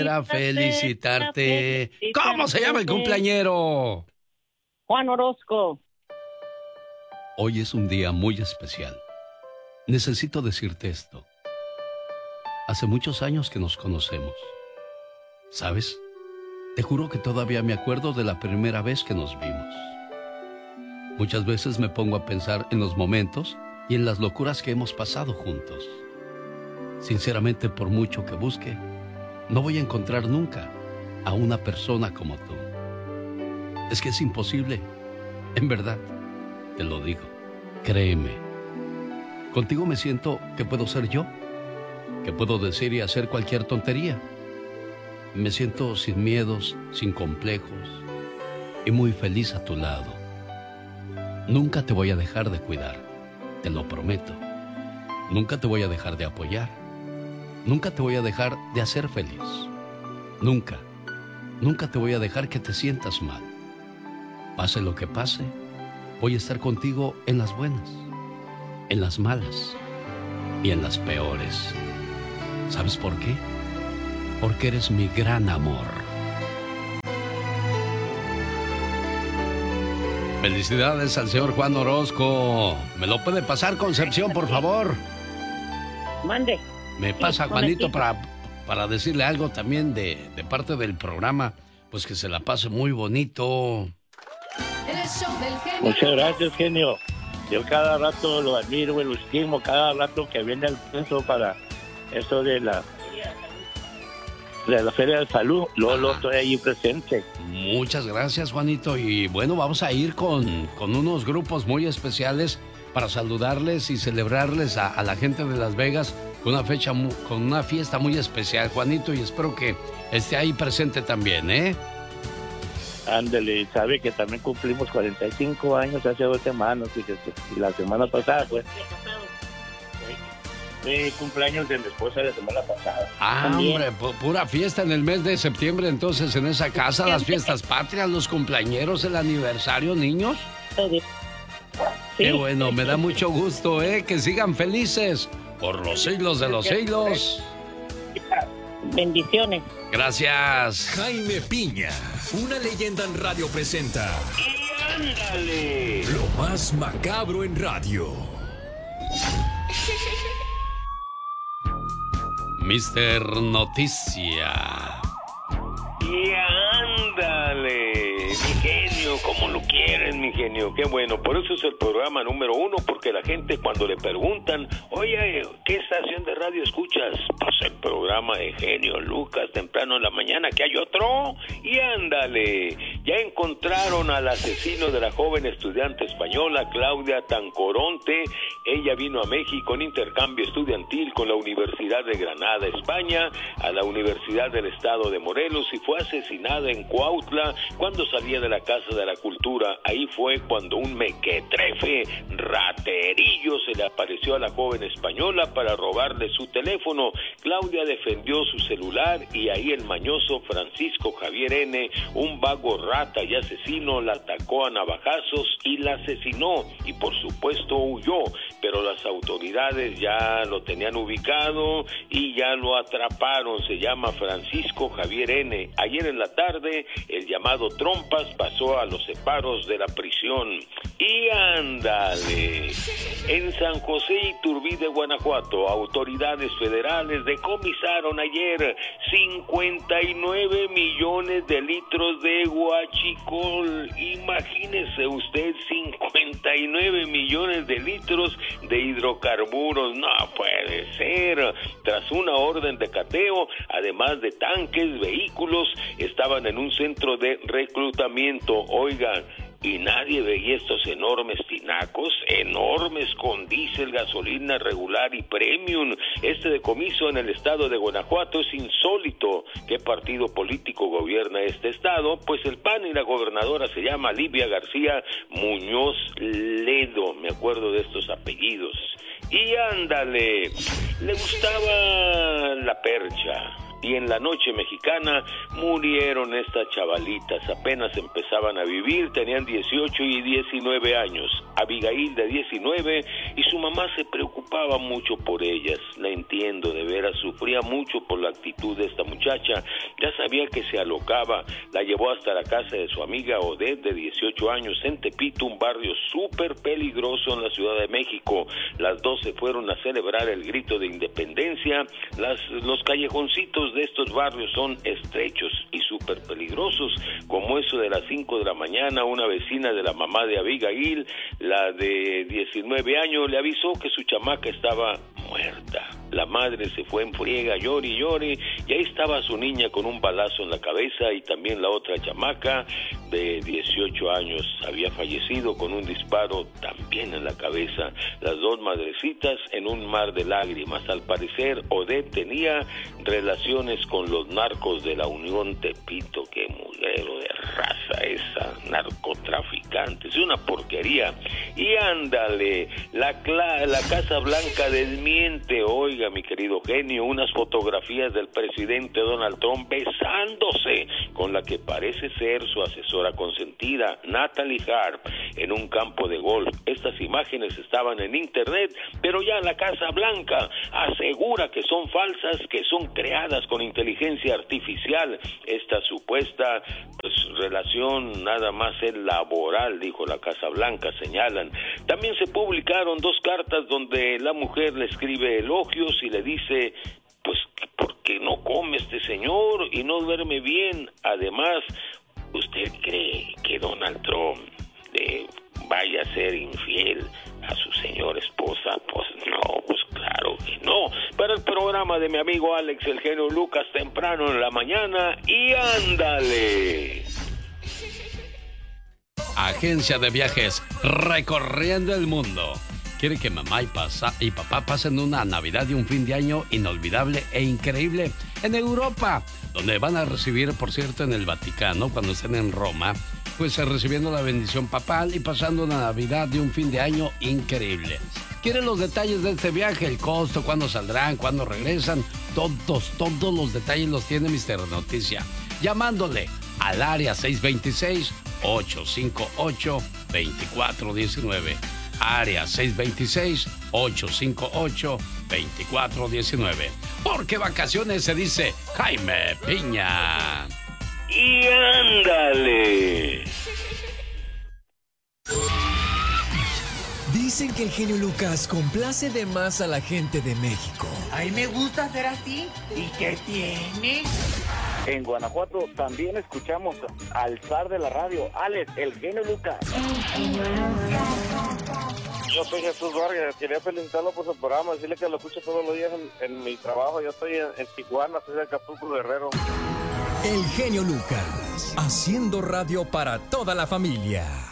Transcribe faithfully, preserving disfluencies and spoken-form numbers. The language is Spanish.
Para felicitarte. ¿Cómo se llama el cumpleañero? Juan Orozco. Hoy es un día muy especial. Necesito decirte esto. Hace muchos años que nos conocemos. ¿Sabes? Te juro que todavía me acuerdo de la primera vez que nos vimos. Muchas veces me pongo a pensar en los momentos y en las locuras que hemos pasado juntos. Sinceramente, por mucho que busque, no voy a encontrar nunca a una persona como tú. Es que es imposible. En verdad, te lo digo. Créeme. Contigo me siento que puedo ser yo, que puedo decir y hacer cualquier tontería. Me siento sin miedos, sin complejos y muy feliz a tu lado. Nunca te voy a dejar de cuidar, te lo prometo. Nunca te voy a dejar de apoyar. Nunca te voy a dejar de hacer feliz. Nunca, nunca te voy a dejar que te sientas mal. Pase lo que pase, voy a estar contigo en las buenas, en las malas y en las peores. ¿Sabes por qué? Porque eres mi gran amor. Felicidades al señor Juan Orozco. ¿Me lo puede pasar, Concepción, por favor? Mande. Me pasa, sí, Juanito, para, para decirle algo también de, de parte del programa. Pues que se la pase muy bonito. Muchas gracias, genio. Yo cada rato lo admiro y lo estimo, cada rato que viene al peso para eso de la de la Feria de Salud, luego lo estoy ahí presente. Muchas gracias, Juanito. Y bueno, vamos a ir con, con unos grupos muy especiales para saludarles y celebrarles a, a la gente de Las Vegas con una fecha, con una fiesta muy especial, Juanito, y espero que esté ahí presente también, ¿eh? Ándale, sabe que también cumplimos cuarenta y cinco años hace dos semanas, fíjese, y la semana pasada fue... Fue cumpleaños de mi esposa la semana pasada. Ah, también. Hombre, pu- pura fiesta en el mes de septiembre, entonces, en esa casa, las fiestas patrias, los cumpleañeros, el aniversario, niños. Sí. Qué bueno, me da mucho gusto, ¿eh? Que sigan felices por los siglos de los siglos. Bendiciones. Gracias. Jaime Piña, una leyenda en radio presenta. ¡Y ándale! Lo más macabro en radio. mister Noticia. ¡Y ándale! Mi genio, como lo quieren, mi genio. Qué bueno, por eso es el programa número uno, porque la gente cuando le preguntan, oye, ¿qué estación de radio escuchas? Pues el programa de Genio Lucas, temprano en la mañana, que hay otro. ¡Y ándale! Ya encontraron al asesino de la joven estudiante española, Claudia Tancoronte. Ella vino a México en intercambio estudiantil con la Universidad de Granada, España, a la Universidad del Estado de Morelos, y fue asesinada en Cuautla cuando salía de la Casa de la Cultura. Ahí fue cuando un mequetrefe raterillo se le apareció a la joven española para robarle su teléfono. Claudia defendió su celular y ahí el mañoso Francisco Javier N., un vago rata y asesino, la atacó a navajazos y la asesinó, y por supuesto huyó, pero las autoridades ya lo tenían ubicado y ya lo atraparon. Se llama Francisco Javier N. Ayer en la tarde, el llamado Trompas pasó a los separos de la prisión. Y ándale, en San José Iturbide, Guanajuato, autoridades federales decomisaron ayer cincuenta y nueve millones de litros de huachicol. Imagínese usted, cincuenta y nueve millones de litros de hidrocarburos. No puede ser. Tras una orden de cateo, además de tanques, vehículos, estaban en un centro de reclutamiento. Oigan, y nadie veía estos enormes tinacos, enormes con diésel, gasolina regular y premium. Este decomiso en el estado de Guanajuato es insólito. ¿Qué partido político gobierna este estado? Pues el P A N, y la gobernadora se llama Livia García Muñoz Ledo. Me acuerdo de estos apellidos. Y ándale, le gustaba la percha, y en la noche mexicana murieron estas chavalitas. Apenas empezaban a vivir, tenían dieciocho y diecinueve años. Abigail de diecinueve y su mamá se preocupaba mucho por ellas. La entiendo, de veras, sufría mucho por la actitud de esta muchacha. Ya sabía que se alocaba. La llevó hasta la casa de su amiga Odette de dieciocho años en Tepito, un barrio súper peligroso en la Ciudad de México. Las dos se fueron a celebrar el grito de independencia. Las, los callejoncitos de estos barrios son estrechos y súper peligrosos. Como eso de las cinco de la mañana, una vecina de la mamá de Abigail, la de diecinueve años, le avisó que su chamaca estaba muerta. La madre se fue en friega, llore y llore, y ahí estaba su niña con un balazo en la cabeza, y también la otra chamaca de dieciocho años había fallecido con un disparo también en la cabeza. Las dos madrecitas en un mar de lágrimas. Al parecer, Odette tenía relaciones con los narcos de la Unión Tepito. Qué mugrero de raza esa, narcotraficante, es una porquería. Y ándale, la, la Casa Blanca desmiente, oiga, mi querido genio, unas fotografías del presidente Donald Trump besándose con la que parece ser su asesora consentida, Natalie Harp, en un campo de golf. Estas imágenes estaban en internet, pero ya la Casa Blanca asegura que son falsas, que son creadas con inteligencia artificial. Esta supuesta pues, relación nada más es laboral, dijo la Casa Blanca, señalan. También se publicaron dos cartas donde la mujer le escribe elogios y le dice, pues, ¿por qué no come este señor y no duerme bien? Además, ¿usted cree que Donald Trump eh, vaya a ser infiel a su señora esposa? Pues no, pues claro que no. Para el programa de mi amigo Alex, el genio Lucas, temprano en la mañana, y ándale. Agencia de viajes recorriendo el mundo. Quiere que mamá y, pasa, y papá pasen una Navidad y un fin de año inolvidable e increíble en Europa, donde van a recibir, por cierto, en el Vaticano, cuando estén en Roma, pues recibiendo la bendición papal y pasando una Navidad y un fin de año increíble. ¿Quieren los detalles de este viaje? El costo, cuándo saldrán, cuándo regresan. Todos, todos los detalles los tiene mister Noticia. Llamándole al área seis dos seis, ocho cinco ocho, dos cuatro uno nueve. Área seis dos seis, ocho cinco ocho, dos cuatro uno nueve. Porque vacaciones se dice Jaime Piña. Y ándale. Dicen que el genio Lucas complace de más a la gente de México. A mí me gusta ser así. ¿Y qué tiene? En Guanajuato también escuchamos al zar de la radio, Alex, el genio Lucas. Yo soy Jesús Vargas, quería felicitarlo por su programa, decirle que lo escucho todos los días en, en mi trabajo. Yo estoy en, en Tijuana, soy de Acapulco, Guerrero. El genio Lucas, haciendo radio para toda la familia.